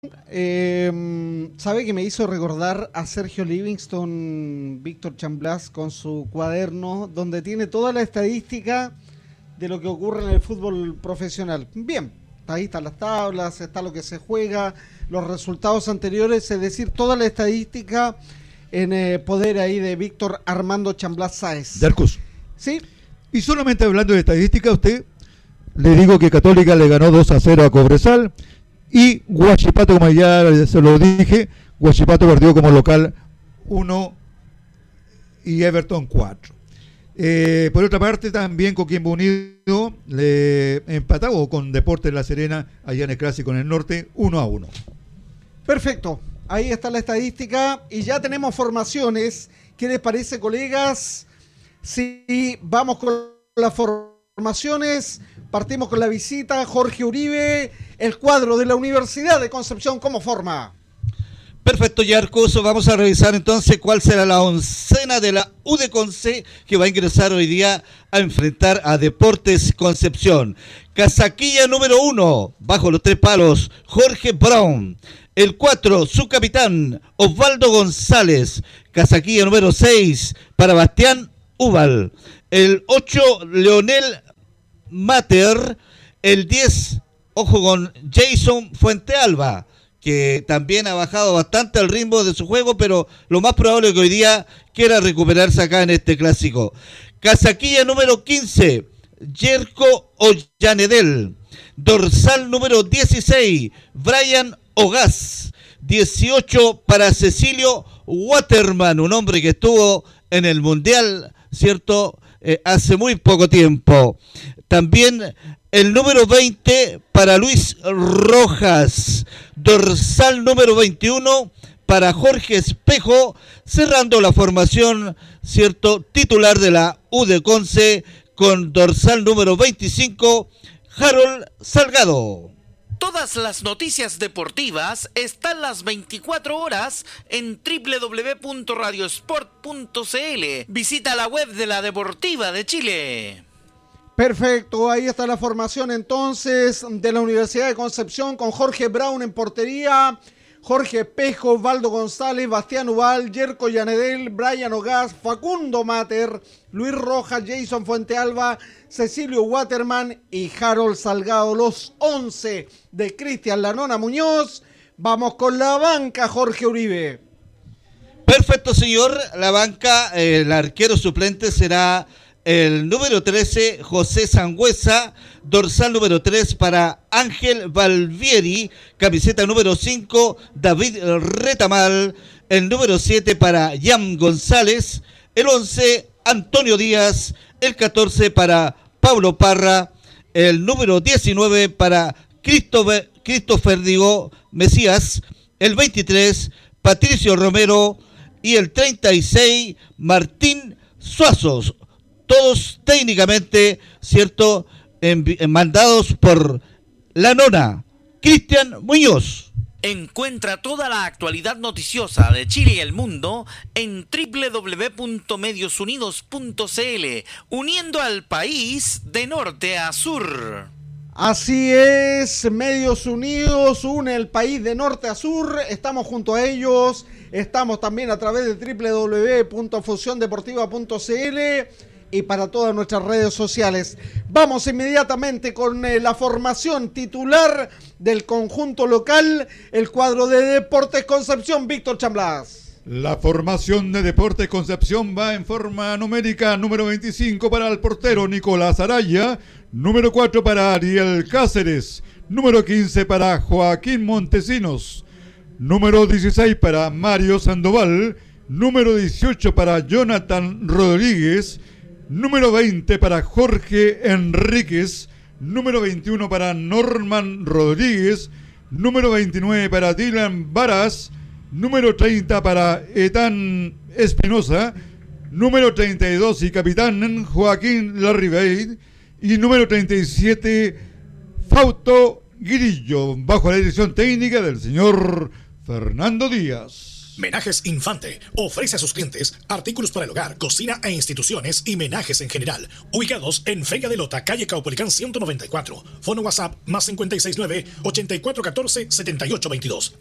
Sabe que me hizo recordar a Sergio Livingston, Víctor Chamblas, con su cuaderno, donde tiene toda la estadística de lo que ocurre en el fútbol profesional. Bien, ahí están las tablas, está lo que se juega, los resultados anteriores, es decir, toda la estadística en poder ahí de Víctor Armando Chamblas Sáez. De Arcus. Sí. Y solamente hablando de estadística, usted le digo que Católica le ganó 2-0 a Cobresal. Y Huachipato, como ya se lo dije, Huachipato perdió como local 1 y Everton 4. Por otra parte, también Coquimbo Unido le empató con Deportes La Serena allá en el Clásico en el Norte, 1-1. Perfecto, ahí está la estadística y ya tenemos formaciones. ¿Qué les parece, colegas? Si vamos con las formaciones, partimos con la visita. Jorge Uribe, el cuadro de la Universidad de Concepción, ¿cómo forma? Perfecto, Yarcos. Vamos a revisar entonces cuál será la oncena de la U de Conce que va a ingresar hoy día a enfrentar a Deportes Concepción. Casaquilla número 1, bajo los 3 palos, Jorge Brown. El 4, su capitán, Osvaldo González. Casaquilla número 6, para Bastián Ubal. El 8, Leonel Mater. El 10, ojo con Jason Fuentealba, que también ha bajado bastante el ritmo de su juego, pero lo más probable es que hoy día quiera recuperarse acá en este clásico. Casaquilla número 15, Yerko Ollanedel. Dorsal número 16, Brian Ogaz. 18 para Cecilio Waterman, un hombre que estuvo en el Mundial, ¿cierto? Hace muy poco tiempo. También el número 20 para Luis Rojas. Dorsal número 21 para Jorge Espejo, cerrando la formación, ¿cierto?, titular de la U de Conce, con dorsal número 25, Harold Salgado. Todas las noticias deportivas están las 24 horas en www.radiosport.cl. Visita la web de la Deportiva de Chile. Perfecto, ahí está la formación entonces de la Universidad de Concepción, con Jorge Brown en portería, Jorge Espejo, Osvaldo González, Bastián Ubal, Yerko Llanedel, Brian Ogaz, Facundo Mater, Luis Rojas, Jason Fuentealba, Cecilio Waterman y Harold Salgado, los 11 de Cristian Lanona Muñoz. Vamos con la banca, Jorge Uribe. Perfecto, señor. La banca, el arquero suplente será el número 13, José Sangüesa. Dorsal número 3 para Ángel Valvieri. Camiseta número 5, David Retamal. El número 7 para Jan González. El 11, Antonio Díaz. El 14 para Pablo Parra. El número 19 para Christopher Digo Mesías. El 23, Patricio Romero. Y el 36, Martín Suazos. Todos técnicamente, ¿cierto?, mandados por la nona, Cristian Muñoz. Encuentra toda la actualidad noticiosa de Chile y el mundo en www.mediosunidos.cl, uniendo al país de norte a sur. Así es, Medios Unidos une el país de norte a sur, estamos junto a ellos, estamos también a través de www.fusiondeportiva.cl y para todas nuestras redes sociales. Vamos inmediatamente con la formación titular del conjunto local, el cuadro de Deportes Concepción, Víctor Chamblas. La formación de Deportes Concepción va en forma numérica: número 25 para el portero Nicolás Araya, número 4 para Ariel Cáceres, número 15 para Joaquín Montesinos, número 16 para Mario Sandoval, número 18 para Jonathan Rodríguez, número 20 para Jorge Enríquez, número 21 para Norman Rodríguez, número 29 para Dylan Varas, número 30 para Ethan Espinosa, número 32 y capitán Joaquín Larribey, y número 37 Fausto Grillo, bajo la dirección técnica del señor Fernando Díaz. Menajes Infante ofrece a sus clientes artículos para el hogar, cocina e instituciones y menajes en general. Ubicados en Feria de Lota, calle Caupolicán 194. Fono WhatsApp +569 8414 7822.